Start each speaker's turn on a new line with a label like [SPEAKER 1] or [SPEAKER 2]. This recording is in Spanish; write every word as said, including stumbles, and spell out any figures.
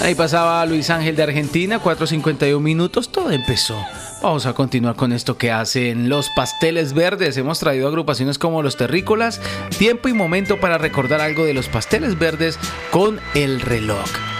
[SPEAKER 1] Ahí pasaba Luis Ángel de Argentina, cuatro cincuenta y uno minutos, todo empezó. Vamos a continuar con esto que hacen los Pasteles Verdes. Hemos traído agrupaciones como Los Terrícolas. Tiempo y momento para recordar algo de los Pasteles Verdes con El Reloj.